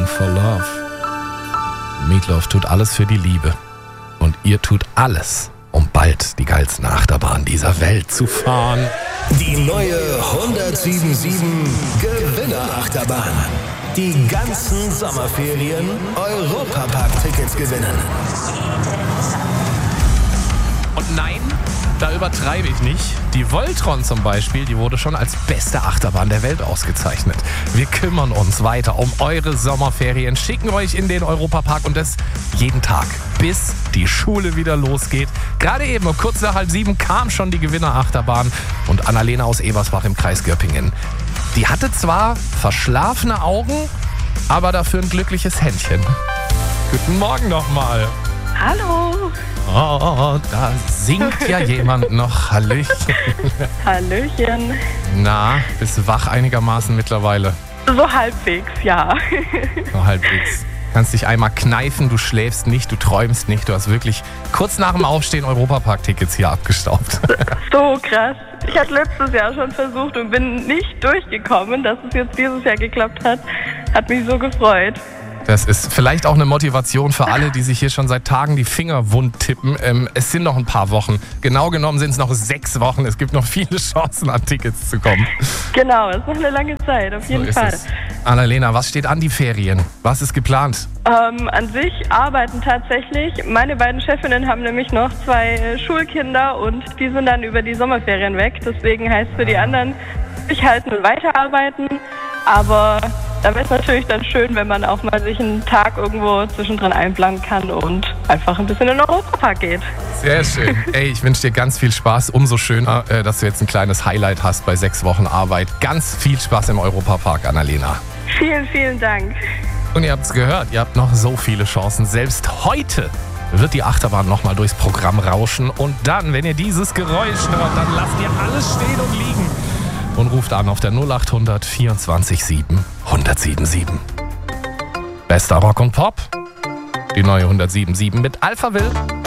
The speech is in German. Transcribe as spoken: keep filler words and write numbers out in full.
for Love. Meatloaf tut alles für die Liebe. Und ihr tut alles, um bald die geilsten Achterbahnen dieser Welt zu fahren. Die neue hundertsieben Gewinner-Achterbahn. Die ganzen Sommerferien Europapark-Tickets gewinnen. Und nein, da übertreibe ich nicht. Die Voltron zum Beispiel, die wurde schon als beste Achterbahn der Welt ausgezeichnet. Wir kümmern uns weiter um eure Sommerferien, schicken euch in den Europapark und das jeden Tag, bis die Schule wieder losgeht. Gerade eben um kurz nach halb sieben kam schon die Gewinner-Achterbahn und Annalena aus Ebersbach im Kreis Göppingen. Die hatte zwar verschlafene Augen, aber dafür ein glückliches Händchen. Guten Morgen nochmal. Hallo. Oh, da singt ja jemand noch. Hallöchen. Hallöchen. Na, bist du wach einigermaßen mittlerweile? So halbwegs, ja. So halbwegs. Kannst dich einmal kneifen, du schläfst nicht, du träumst nicht. Du hast wirklich kurz nach dem Aufstehen Europapark-Tickets hier abgestaubt. So krass. Ich hatte letztes Jahr schon versucht und bin nicht durchgekommen. Dass es jetzt dieses Jahr geklappt hat, hat mich so gefreut. Das ist vielleicht auch eine Motivation für alle, die sich hier schon seit Tagen die Finger wund tippen. Ähm, es sind noch ein paar Wochen. Genau genommen sind es noch sechs Wochen. Es gibt noch viele Chancen, an Tickets zu kommen. Genau, es ist noch eine lange Zeit, auf jeden so Fall. Es. Annalena, was steht an die Ferien? Was ist geplant? Ähm, an sich arbeiten tatsächlich. Meine beiden Chefinnen haben nämlich noch zwei äh, Schulkinder und die sind dann über die Sommerferien weg. Deswegen heißt für die anderen durchhalten und weiterarbeiten. Aber da wäre es natürlich dann schön, wenn man auch mal sich einen Tag irgendwo zwischendrin einplanen kann und einfach ein bisschen in den Europapark geht. Sehr schön. Ey, ich wünsche dir ganz viel Spaß. Umso schöner, dass du jetzt ein kleines Highlight hast bei sechs Wochen Arbeit. Ganz viel Spaß im Europapark, Annalena. Vielen, vielen Dank. Und ihr habt es gehört, ihr habt noch so viele Chancen. Selbst heute wird die Achterbahn nochmal durchs Programm rauschen. Und dann, wenn ihr dieses Geräusch hört, dann lasst ihr alles stehen und liegen. Und ruft an auf der null acht hundert vierundzwanzig sieben hundertsiebenundsieben. Bester Rock und Pop. Die neue hundertsiebenundsieben mit Alphaville.